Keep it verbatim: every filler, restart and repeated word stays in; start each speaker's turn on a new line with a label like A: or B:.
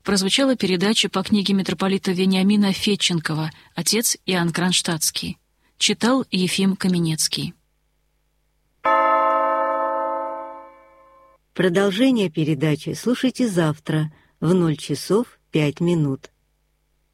A: прозвучала передача по книге митрополита Вениамина Федченкова «Отец Иоанн Кронштадтский». Читал Ефим Каменецкий.
B: Продолжение передачи слушайте завтра в ноль часов пять минут.